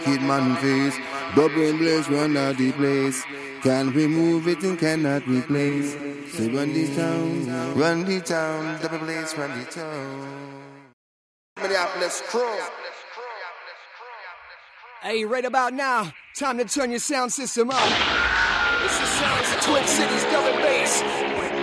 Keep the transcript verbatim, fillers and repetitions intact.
wicked man face. Double blaze run out the place. Can we move it and cannot replace? Say run the town, run the town, double blaze run the town. Minneapolis crew. Hey, right about now, time to turn your sound system up. This is sounds of Twin Cities double bass.